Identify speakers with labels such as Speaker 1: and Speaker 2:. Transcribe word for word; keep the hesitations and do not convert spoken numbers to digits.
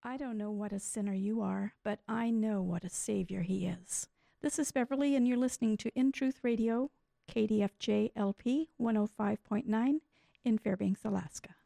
Speaker 1: I don't know what a sinner you are, but I know what a Savior He is. This is Beverly, and you're listening to In Truth Radio, K D F J L P one oh five point nine in Fairbanks, Alaska.